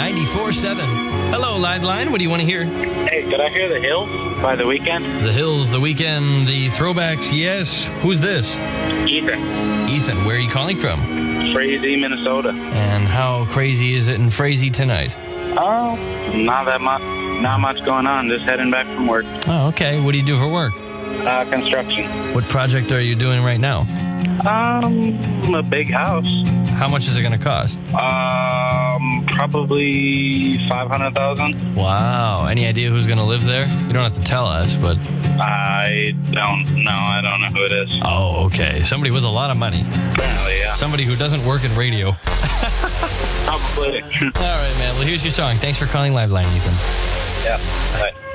94.7. Hello, Liveline. What do you want to hear? Hey, could I hear The Hills by The Weeknd? The Hills, The Weeknd, the throwbacks. Yes. Who's this? Ethan. Ethan, where are you calling from? Frazee, Minnesota. And how crazy is it in Frazee tonight? Oh, not that much. Not much going on. Just heading back from work. Oh, okay. What do you do for work? Construction. What project are you doing right now? A big house. How much is it going to cost? Probably $500,000. Wow. Any idea who's going to live there? You don't have to tell us, but... I don't know. I don't know who it is. Oh, okay. Somebody with a lot of money. Apparently, yeah. Somebody who doesn't work in radio. Probably. All right, man. Well, here's your song. Thanks for calling Liveline, Ethan. Yeah. Bye.